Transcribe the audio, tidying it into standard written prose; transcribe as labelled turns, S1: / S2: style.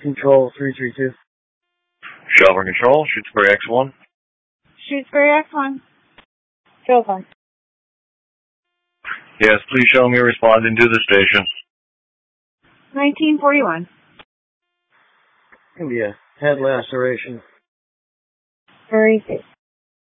S1: Control 332.
S2: Shelburne Control, Shutesbury X1.
S3: Shutesbury X1. Telephone.
S2: Yes, please show me responding to the station.
S3: 1941.
S1: Gonna be a head laceration.
S3: Very safe.